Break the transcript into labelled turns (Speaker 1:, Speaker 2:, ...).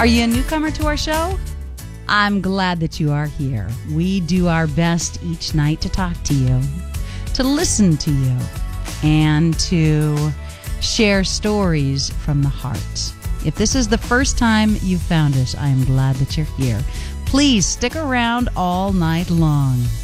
Speaker 1: Are you a newcomer to our show? I'm glad that you are here. We do our best each night to talk to you, to listen to you, and to share stories from the heart. If this is the first time you've found us, I am glad that you're here. Please stick around all night long.